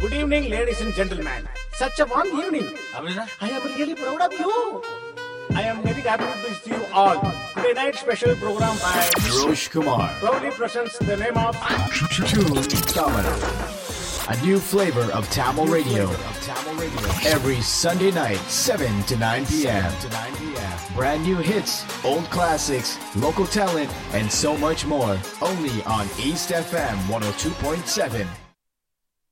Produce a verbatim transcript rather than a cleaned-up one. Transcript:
Good evening, ladies and gentlemen. Such a warm evening. I am really proud of you. I am very happy to see you all. Today night special program by Rosh Kumar proudly presents the name of Tamil. A new flavor of Tamil radio. Every Sunday night, seven to nine p.m. Brand new hits, old classics, local talent, and so much more. Only on East F M one oh two point seven.